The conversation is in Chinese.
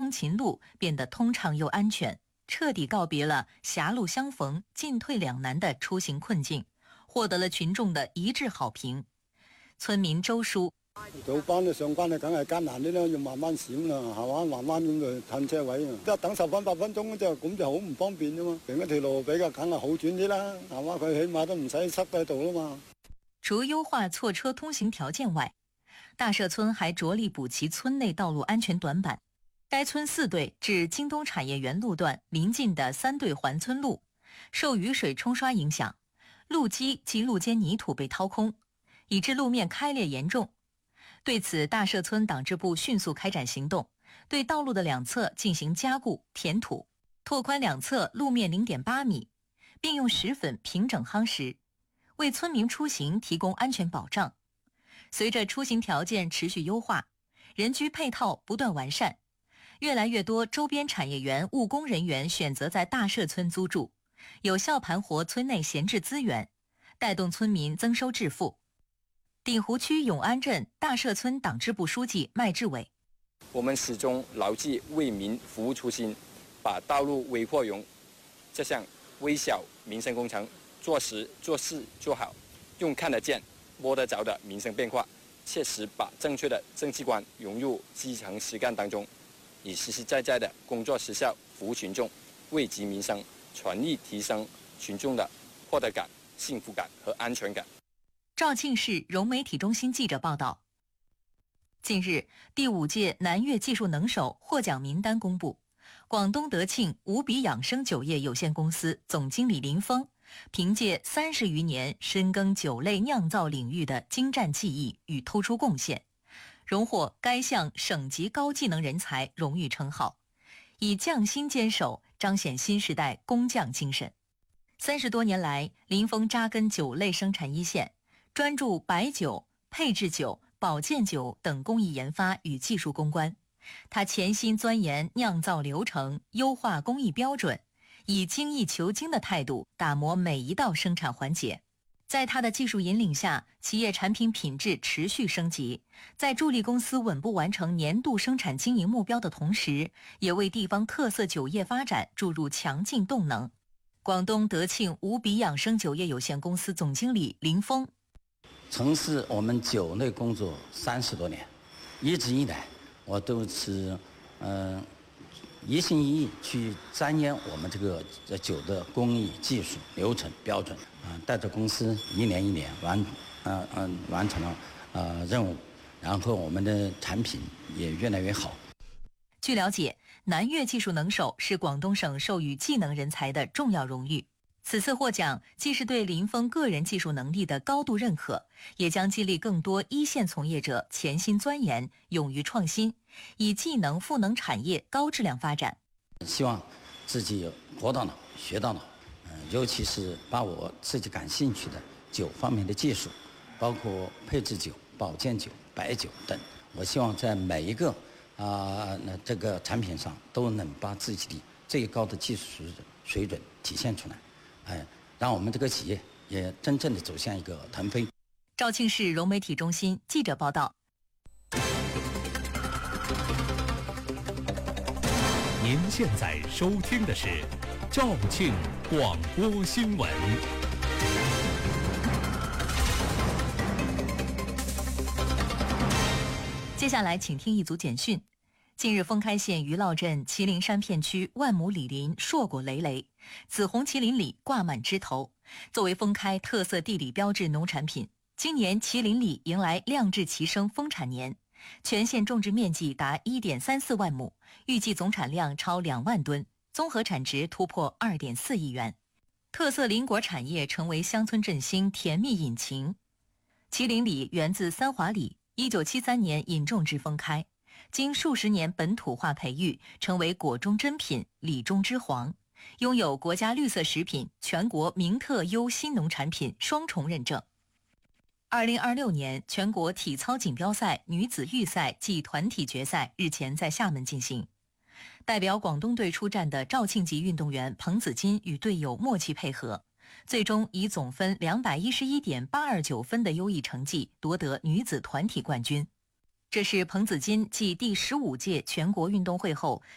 通勤路变得通畅又安全，彻底告别了狭路相逢进退两难的出行困境，获得了群众的一致好评。村民周叔： 早班嘅上班啊，梗係艱難啲啦，要慢慢閃啦，係嘛，慢慢咁就褪車位啊，即係等10分8分鐘咁就好唔方便啫嘛。另一條路比較梗係好轉啲啦，係嘛，佢起碼都唔使塞喺度啦嘛。 除優化錯車通行條件外，大社村還着力補齊村內道路安全短板。該村4隊至京東產業園路段臨近的3隊環村路，受雨水沖刷影響，路基及路間泥土被掏空，以致路面開裂嚴重。對此，大社村黨支部迅速開展行動，對道路的兩側進行加固填土，拓寬兩側路面0.8米，並用石粉平整夯實，為村民出行提供安全保障。隨着出行條件持續優化，人居配套不斷完善，越來越多周邊產業園務工人員選擇在大社村租住，有效盤活村內閒置資源，帶動村民增收致富。鼎湖區永安鎮大社村黨支部書記麥志偉： 我們始終牢記為民服務初心，把道路維護用這項微小民生工程做實做事做好，用看得見摸得着的民生變化，切實把正確的政績觀融入基層實幹當中，以實實在在的工作實效服務群眾，惠及民生，全力提升群眾的獲得感、幸福感和安全感。 肇慶市融媒體中心記者報道，近日第5屆南粵技術能手獲獎名單公布，廣東德慶無比養生酒業有限公司總經理林峰憑借30餘年深耕酒類釀造領域的精湛技藝與突出貢獻，榮獲該項省級高技能人才榮譽稱號，以匠心堅守彰顯新時代工匠精神。30多年來，林峰扎根酒類生產一線，專注白酒、配製酒、保健酒等工藝研發與技術攻關。他潛心鑽研釀造流程，優化工藝標準，以精益求精的態度打磨每一道生產環節。在他的技術引領下，企業產品品質持續升級，在助力公司穩步完成年度生產經營目標的同時，也為地方特色酒業發展注入強勁動能。廣東德慶無比養生酒業有限公司總經理林峰： 從事我們酒類工作30多年，一直以來我都是一心一意去鑽研我們這個酒的工藝技術流程標準，帶着公司一年一年完成了任務，然後我們的產品也越來越好。 據了解，南粵技術能手是廣東省授予技能人才的重要榮譽。此次獲獎既是對林峰個人技術能力的高度認可，也將激勵更多一線從業者潛心鑽研，勇於創新，以技能賦能產業高質量發展。 希望自己活到老學到老，尤其是把我自己感興趣的酒方面的技術，包括配製酒、保健酒、白酒等，我希望在每一個這個產品上都能把自己的最高的技術水準體現出來，讓我們這個企業也真正的走向一個騰飛。 肇慶市融媒體中心記者報道。 您現在收聽的是肇慶廣播新聞。 接下來請聽一組簡訊。近日豐開縣余烙鎮麒麟山片區萬畝李林碩果累累，紫紅麒麟李掛滿枝頭。作為豐開特色地理標誌農產品，今年麒麟李迎來釀製齊生豐產年，全縣種植面積達 1.34 萬畝，預計總產量超2萬噸，綜合產值突破2.4億元。特色林果產業成為鄉村振興甜蜜引擎。麒麟李源自三華里，1973年引種至豐開，經數十年本土化培育，成為果中珍品、李中之皇，擁有國家綠色食品、全國名特優新農產品雙重認證。2026年全國體操錦標賽女子預賽暨團體決賽日前在廈門進行，代表廣東隊出戰的肇慶籍運動員彭子金與隊友默契配合，最終以總分211.829分的優異成績奪得女子團體冠軍。這是彭子金繼第15屆全國運動會後